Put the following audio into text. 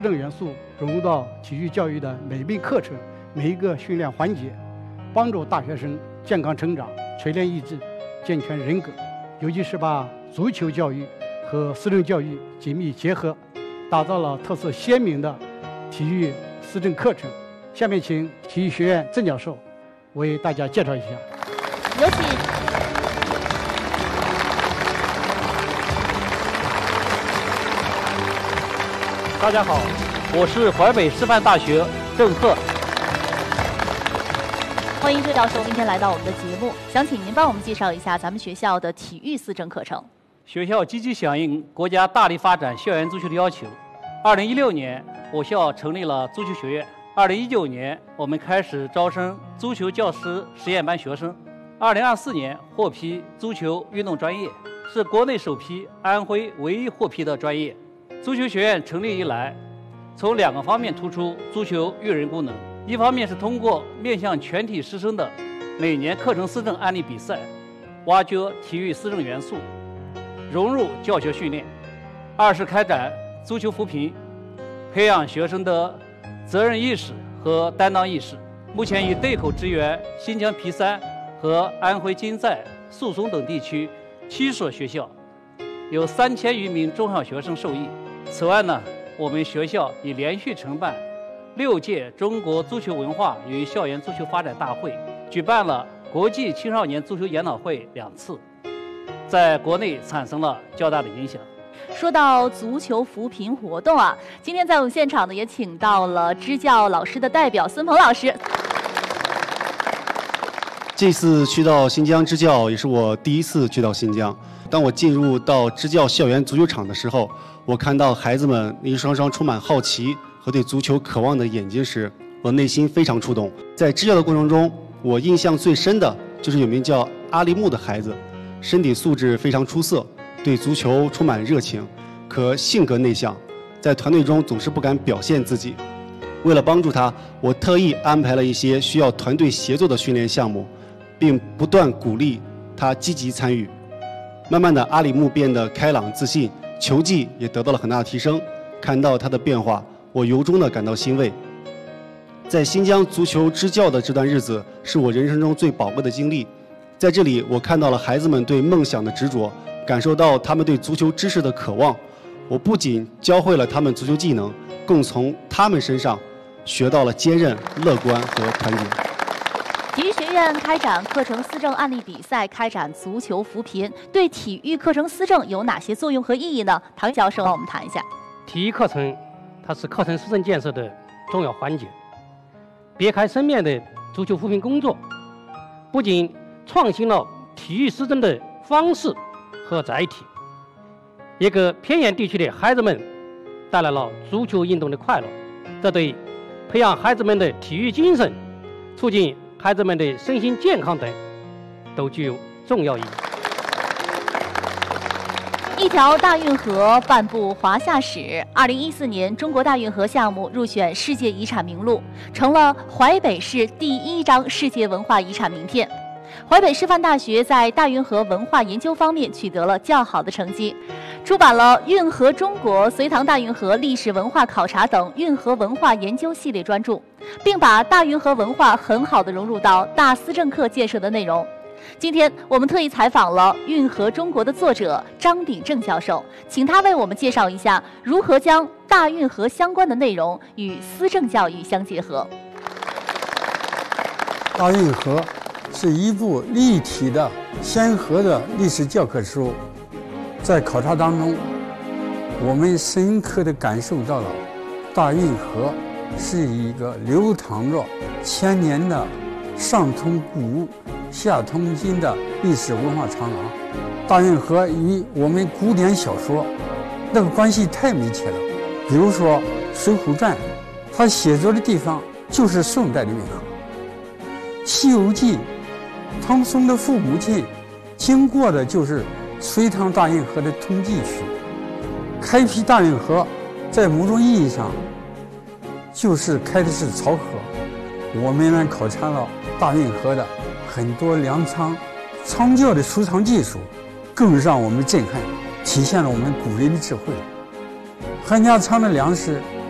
政元素融入到体育教育的每一门课程、每一个训练环节，帮助大学生健康成长、锤炼意志、健全人格。尤其是把足球教育和思政教育紧密结合，打造了特色鲜明的体育思政课程。下面请体育学院郑教授为大家介绍一下。 有请。 大家好，我是淮北师范大学郑鹤。 欢迎郑教授今天来到我们的节目，想请您帮我们介绍一下咱们学校的体育思政课程。 学校积极响应国家大力发展校园足球的要求。2016年，我校成立了足球学院。2019年，我们开始招生足球教师实验班学生。2024年获批足球运动专业，是国内首批、安徽唯一获批的专业。足球学院成立以来，从2个方面突出足球育人功能。一方面是通过面向全体师生的每年课程思政案例比赛，挖掘体育思政元素，融入教学训练；二是开展足球扶贫，培养学生的责任意识和担当意识。目前已对口支援新疆皮三和安徽金寨、肃松等地区7所学校，有3000余名中小学生受益。此外呢，我们学校已连续承办6届中国足球文化与校园足球发展大会，举办了国际青少年足球研讨会2次，在国内产生了较大的影响。 说到足球扶贫活动啊，今天在我们现场呢也请到了支教老师的代表孙鹏老师。 这次去到新疆支教也是我第一次去到新疆。当我进入到支教校园足球场的时候，我看到孩子们一双双充满好奇和对足球渴望的眼睛时，我内心非常触动。在支教的过程中，我印象最深的就是有名叫阿力木的孩子，身体素质非常出色，对足球充满热情，可性格内向，在团队中总是不敢表现自己。为了帮助他，我特意安排了一些需要团队协作的训练项目，并不断鼓励他积极参与。慢慢的，阿里木变得开朗自信，球技也得到了很大的提升。看到他的变化，我由衷的感到欣慰。在新疆足球支教的这段日子，是我人生中最宝贵的经历。在这里，我看到了孩子们对梦想的执着，感受到他们对足球知识的渴望。我不仅教会了他们足球技能，更从他们身上学到了坚韧、乐观和团结。 体育学院开展课程思政案例比赛，开展足球扶贫，对体育课程思政有哪些作用和意义呢？唐教授，我们谈一下。 体育课程，它是课程思政建设的重要环节。别开生面的足球扶贫工作，不仅创新了体育思政的方式和载体，也给偏远地区的孩子们带来了足球运动的快乐。这对培养孩子们的体育精神，促进孩子们的身心健康等，都具有重要意义。 一条大运河，半部华夏史。2014年，中国大运河项目入选世界遗产名录，成了淮北市第1张世界文化遗产名片。淮北师范大学在大运河文化研究方面取得了较好的成绩，出版了《运河中国》《隋唐大运河历史文化考察》等运河文化研究系列专著，并把大运河文化很好地融入到大思政课建设的内容。今天我们特意采访了《运河中国》的作者张鼎正教授，请他为我们介绍一下如何将大运河相关的内容与思政教育相结合。 大运河是一部立体的先河的历史教科书，在考察当中，我们深刻地感受到了大运河是一个流淌着千年的上通古下通今的历史文化长廊。大运河与我们古典小说那个关系太密切了。比如说《水浒传》，它写作的地方就是宋代的运河。《西游记》，唐僧的父母亲经过的就是隋唐大运河的通济区。开辟大运河，在某种意义上就是开的是漕河。我们呢考察了大运河的很多粮仓、仓窖的储藏技术，更让我们震撼，体现了我们古人的智慧。韩家仓的粮食